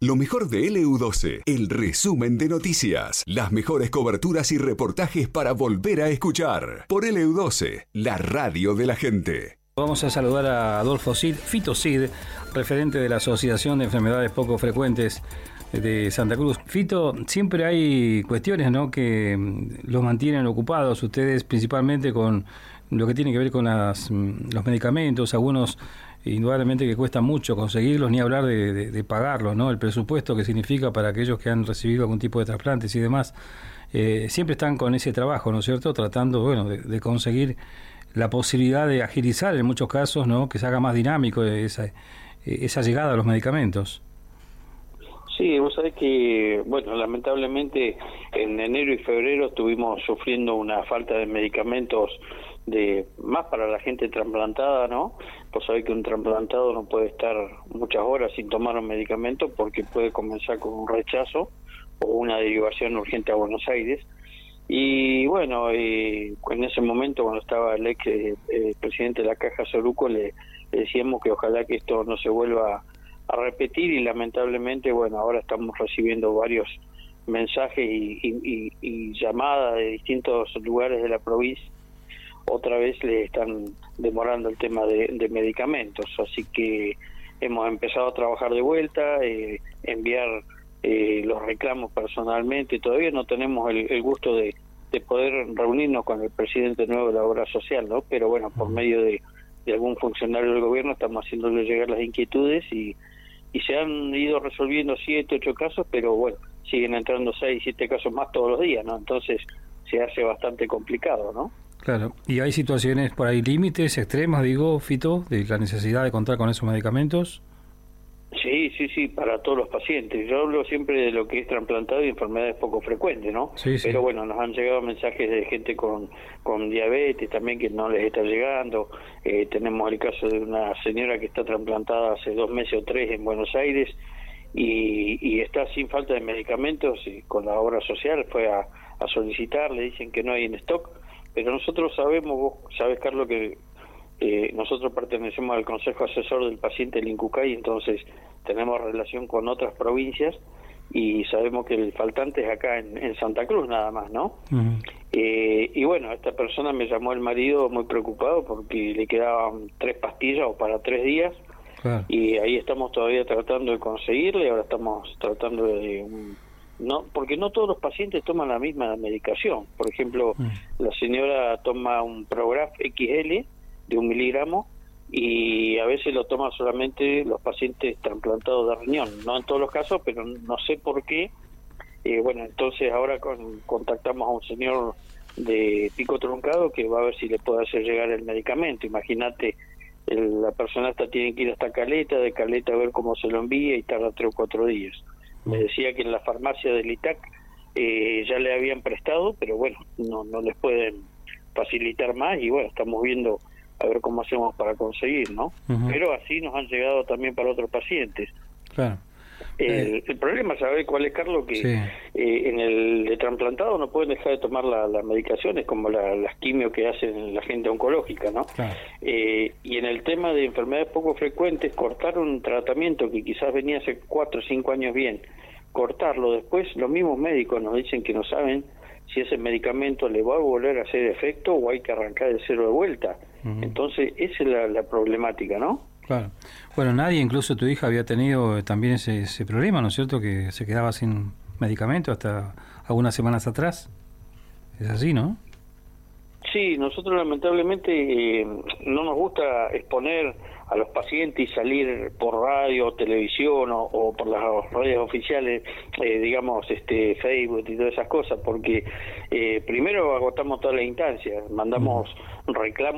Lo mejor de LU12, el resumen de noticias, las mejores coberturas y reportajes para volver a escuchar. Por LU12, la radio de la gente. Vamos a saludar a Adolfo Cid, Fito Cid, referente de la Asociación de Enfermedades Poco Frecuentes de Santa Cruz. Fito, siempre hay cuestiones, ¿no?, que los mantienen ocupados, ustedes principalmente con lo que tiene que ver con los medicamentos, algunos indudablemente que cuesta mucho conseguirlos, ni hablar de pagarlos, ¿no?, el presupuesto que significa para aquellos que han recibido algún tipo de trasplantes y demás. Siempre están con ese trabajo, ¿no es cierto?, tratando, bueno, de conseguir la posibilidad de agilizar en muchos casos, ¿no?, que se haga más dinámico esa llegada a los medicamentos. Sí, vos sabés que, bueno, lamentablemente en enero y febrero estuvimos sufriendo una falta de medicamentos más para la gente trasplantada, ¿no? Vos sabés que un trasplantado no puede estar muchas horas sin tomar un medicamento porque puede comenzar con un rechazo o una derivación urgente a Buenos Aires. Y bueno, en ese momento, cuando estaba el ex presidente de la Caja Soruco, le decíamos que ojalá que esto no se vuelva a repetir, y lamentablemente, bueno, ahora estamos recibiendo varios mensajes y llamadas de distintos lugares de la provincia. Otra vez le están demorando el tema de medicamentos, así que hemos empezado a trabajar de vuelta, enviar los reclamos personalmente. Todavía no tenemos el gusto de poder reunirnos con el presidente nuevo de la Obra Social, ¿no? Pero bueno, por medio de algún funcionario del gobierno estamos haciéndole llegar las inquietudes y se han ido resolviendo 7, 8 casos, pero bueno, siguen entrando 6, 7 casos más todos los días, ¿no? Entonces se hace bastante complicado, ¿no? Claro, y hay situaciones por ahí, límites extremas, digo, Fito, de la necesidad de contar con esos medicamentos. Sí, para todos los pacientes. Yo hablo siempre de lo que es trasplantado y enfermedades poco frecuentes, ¿no? Sí. Pero bueno, nos han llegado mensajes de gente con diabetes también que no les está llegando. Tenemos el caso de una señora que está trasplantada hace 2 meses o 3 en Buenos Aires y está sin falta de medicamentos, y con la Obra Social fue a solicitar, le dicen que no hay en stock, pero nosotros sabemos, vos sabés, Carlos, que nosotros pertenecemos al Consejo Asesor del Paciente del INCUCAI, entonces tenemos relación con otras provincias y sabemos que el faltante es acá en Santa Cruz nada más, ¿no? Uh-huh. Y bueno, esta persona me llamó el marido muy preocupado porque le quedaban 3 pastillas o para 3 días. Claro. Y ahí estamos todavía tratando de conseguirle. Ahora estamos tratando no, porque no todos los pacientes toman la misma medicación. Por ejemplo, la señora toma un Prograf XL de 1 miligramo y a veces lo toman solamente los pacientes trasplantados de riñón, no en todos los casos, pero no sé por qué. Bueno, entonces ahora contactamos a un señor de Pico Truncado que va a ver si le puede hacer llegar el medicamento. Imagínate, la persona tiene que ir hasta Caleta, de Caleta a ver cómo se lo envía y tarda 3 o 4 días. Me decía que en la farmacia del ITAC ya le habían prestado, pero bueno, no les pueden facilitar más, y bueno, estamos viendo a ver cómo hacemos para conseguir, ¿no? Uh-huh. Pero así nos han llegado también para otros pacientes. Claro. El problema, ¿sabes cuál es, Carlos? Que sí. En el de trasplantado no pueden dejar de tomar las medicaciones, como las quimio que hacen la gente oncológica, ¿no? Claro. Y en el tema de enfermedades poco frecuentes, cortar un tratamiento que quizás venía hace 4 o 5 años bien, cortarlo después, los mismos médicos nos dicen que no saben si ese medicamento le va a volver a hacer efecto o hay que arrancar de cero de vuelta. Uh-huh. Entonces esa es la problemática, ¿no? Claro. Bueno, nadie, incluso tu hija, había tenido también ese problema, ¿no es cierto?, que se quedaba sin medicamento hasta algunas semanas atrás. Es así, ¿no? Sí, nosotros lamentablemente no nos gusta exponer a los pacientes y salir por radio, televisión o por las redes oficiales, digamos, Facebook y todas esas cosas, porque primero agotamos todas las instancias, mandamos reclamos